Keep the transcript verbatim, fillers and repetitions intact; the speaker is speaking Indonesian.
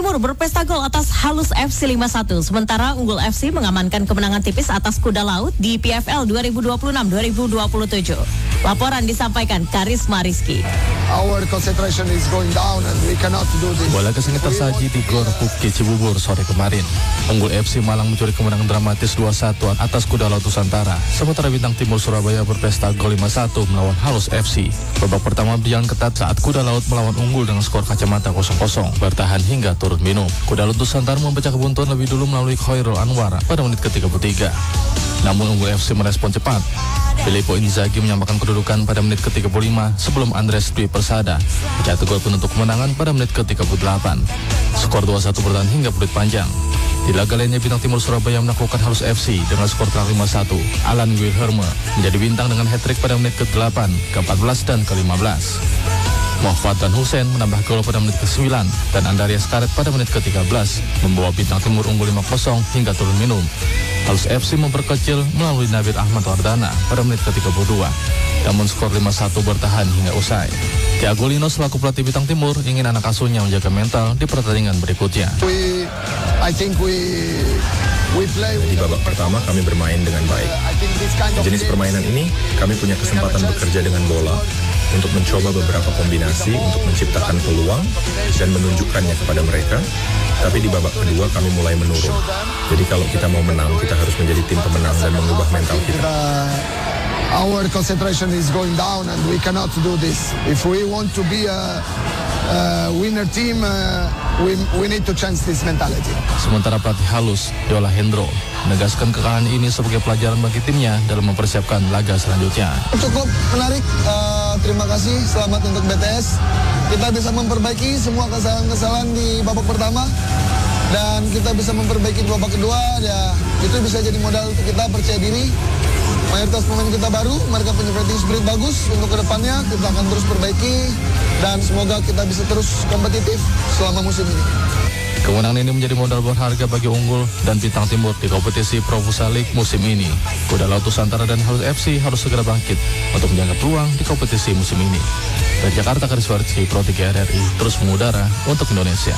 Timur berpesta gol atas Halus F C lima satu. Sementara Unggul F C mengamankan kemenangan tipis atas Kuda Laut di P F L dua ribu dua puluh enam dua ribu dua puluh tujuh. Laporan disampaikan Karisma Rizky. Our concentration is going down and we cannot do this. Bola kesengit tersaji di Gor Bukit Cibubur sore kemarin. Unggul F C Malang mencuri kemenangan dramatis dua satu atas Kuda Laut Nusantara. Sementara Bintang Timur Surabaya berpesta gol lima satu melawan Halus F C. Babak pertama berjalan ketat saat Kuda Laut melawan Unggul dengan skor kacamata kosong kosong, bertahan hingga turun minum. Kuda Laut Nusantara memecah kebuntuan lebih dulu melalui Khairul Anwar pada menit ke tiga puluh tiga. Namun Unggul F C merespon cepat. Filippo Inzaghi menyamakan kedudukan pada menit ke tiga puluh lima sebelum Andres Dwi Persada mencetak gol penutup kemenangan pada menit ke tiga puluh delapan. Skor dua satu bertahan hingga peluit panjang. Di laga lainnya Bintang Timur Surabaya menaklukkan Halus F C dengan skor telak lima satu. Alan Wilhelme menjadi bintang dengan hat-trick pada menit ke delapan, ke empat belas dan ke lima belas. Muhammad dan Hussein menambah gol pada menit ke sembilan dan Andarias Karet pada menit ke tiga belas membawa Bintang Timur unggul lima kosong hingga turun minum. Halus F C memperkecil melalui Nabil Ahmad Wardana pada menit ke tiga puluh dua. Namun skor lima satu bertahan hingga usai. Thiago Lino selaku pelatih Bintang Timur ingin anak asuhnya menjaga mental di pertandingan berikutnya. We, I think we, we play Di babak pertama kami bermain dengan baik. Jenis permainan ini kami punya kesempatan bekerja dengan bola untuk mencoba beberapa kombinasi untuk menciptakan peluang dan menunjukkannya kepada mereka. Tapi di babak kedua kami mulai menurun. Jadi kalau kita mau menang, kita harus menjadi tim pemenang dan mengubah mental kita. Our concentration is going down and we cannot do this. If we want to be a, a winner team, uh, we, we need to change this mentality. Sementara pelatih Halus, Yola Hendro, menegaskan kekalahan ini sebagai pelajaran bagi timnya dalam mempersiapkan laga selanjutnya. Cukup menarik, uh, terima kasih, selamat untuk B T S. Kita bisa memperbaiki semua kesalahan-kesalahan di babak pertama dan kita bisa memperbaiki di babak kedua, ya itu bisa jadi modal untuk kita percaya diri. Mayoritas pemain kita baru, mereka punya fighting spirit bagus untuk kedepannya, kita akan terus perbaiki dan semoga kita bisa terus kompetitif selama musim ini. Kemenangan ini menjadi modal berharga bagi Unggul dan Bintang Timur di kompetisi Pro Futsal League musim ini. Kuda Laut Nusantara dan Halus F C harus segera bangkit untuk menjaga peluang di kompetisi musim ini. Dari Jakarta, Karisma Rizky, Pro tiga R R I, terus mengudara untuk Indonesia.